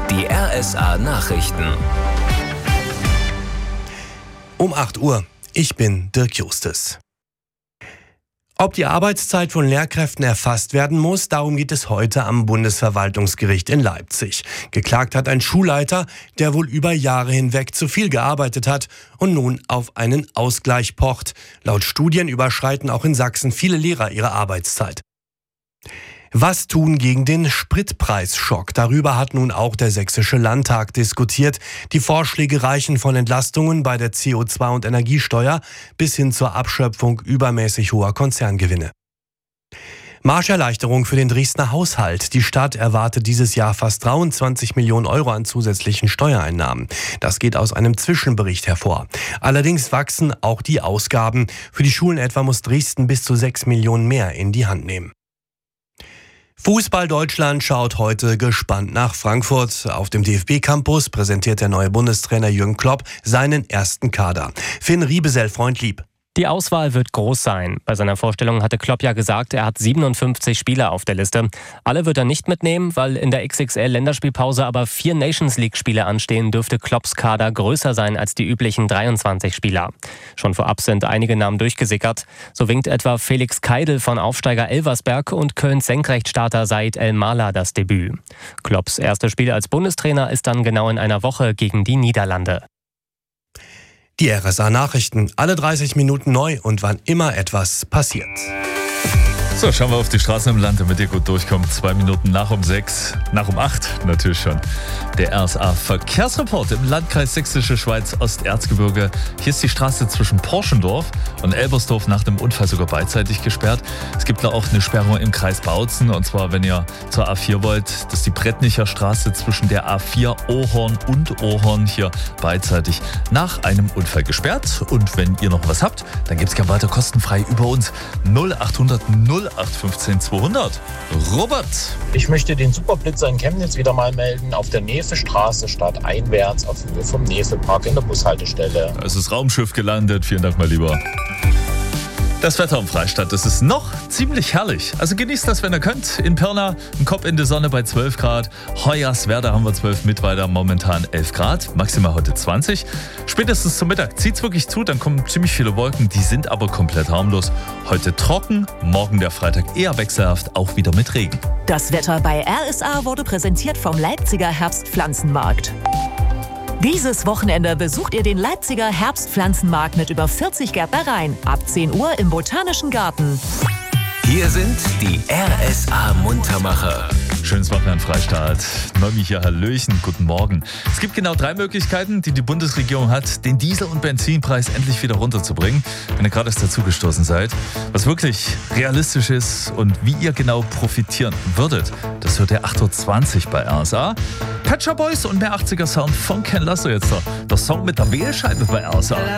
Die RSA Nachrichten. Um 8 Uhr. Ich bin Dirk Justus. Ob die Arbeitszeit von Lehrkräften erfasst werden muss, darum geht es heute am Bundesverwaltungsgericht in Leipzig. Geklagt hat ein Schulleiter, der wohl über Jahre hinweg zu viel gearbeitet hat und nun auf einen Ausgleich pocht. Laut Studien überschreiten auch in Sachsen viele Lehrer ihre Arbeitszeit. Was tun gegen den Spritpreisschock? Darüber hat nun auch der Sächsische Landtag diskutiert. Die Vorschläge reichen von Entlastungen bei der CO2- und Energiesteuer bis hin zur Abschöpfung übermäßig hoher Konzerngewinne. Marscherleichterung für den Dresdner Haushalt. Die Stadt erwartet dieses Jahr fast 23 Millionen Euro an zusätzlichen Steuereinnahmen. Das geht aus einem Zwischenbericht hervor. Allerdings wachsen auch die Ausgaben. Für die Schulen etwa muss Dresden bis zu 6 Millionen mehr in die Hand nehmen. Fußball Deutschland schaut heute gespannt nach Frankfurt. Auf dem DFB-Campus präsentiert der neue Bundestrainer Jürgen Klopp seinen ersten Kader. Finn Riebesell, Freund lieb. Die Auswahl wird groß sein. Bei seiner Vorstellung hatte Klopp ja gesagt, er hat 57 Spieler auf der Liste. Alle wird er nicht mitnehmen, weil in der XXL-Länderspielpause aber 4 Nations-League-Spiele anstehen, dürfte Klopps Kader größer sein als die üblichen 23 Spieler. Schon vorab sind einige Namen durchgesickert. So winkt etwa Felix Keidel von Aufsteiger Elversberg und Kölns Senkrechtstarter Said El-Mala das Debüt. Klopps erstes Spiel als Bundestrainer ist dann genau in einer Woche gegen die Niederlande. Die RSA Nachrichten, alle 30 Minuten neu und wann immer etwas passiert. So, schauen wir auf die Straßen im Land, damit ihr gut durchkommt. 2 Minuten nach um 6, nach um 8 natürlich schon. Der RSA-Verkehrsreport im Landkreis Sächsische Schweiz, Osterzgebirge. Hier ist die Straße zwischen Porschendorf und Elbersdorf nach dem Unfall sogar beidseitig gesperrt. Es gibt da auch eine Sperrung im Kreis Bautzen. Und zwar, wenn ihr zur A4 wollt, das ist die Brettnicher Straße zwischen der A4 Ohorn und Ohorn hier beidseitig nach einem Unfall gesperrt. Und wenn ihr noch was habt, dann gibt es gerne weiter kostenfrei über uns 0800 0815 200. Robert. Ich möchte den Superblitzer in Chemnitz wieder mal melden. Auf der Nevestraße stadteinwärts auf Höhe vom Nevepark in der Bushaltestelle. Da ist das Raumschiff gelandet. Vielen Dank, mein Lieber. Das Wetter im Freistadt, das ist noch ziemlich herrlich. Also genießt das, wenn ihr könnt. In Pirna, ein Kopf in die Sonne bei 12 Grad. Hoyerswerda haben wir 12, Mittweida momentan 11 Grad. Maximal heute 20. Spätestens zum Mittag zieht es wirklich zu, dann kommen ziemlich viele Wolken. Die sind aber komplett harmlos. Heute trocken, morgen der Freitag eher wechselhaft, auch wieder mit Regen. Das Wetter bei RSA wurde präsentiert vom Leipziger Herbstpflanzenmarkt. Dieses Wochenende besucht ihr den Leipziger Herbstpflanzenmarkt mit über 40 Gärtnereien. Ab 10 Uhr im Botanischen Garten. Hier sind die RSA Muntermacher. Schönes Wochenende Freistaat. Nomi hier, Hallöchen, guten Morgen. Es gibt genau 3 Möglichkeiten, die die Bundesregierung hat, den Diesel- und Benzinpreis endlich wieder runterzubringen, wenn ihr gerade erst dazugestoßen seid. Was wirklich realistisch ist und wie ihr genau profitieren würdet, das hört ihr 8.20 Uhr bei RSA. Pet Shop Boys und mehr 80er Sound von Ken Lasso jetzt da. Der Song mit der Wählscheibe bei RSA.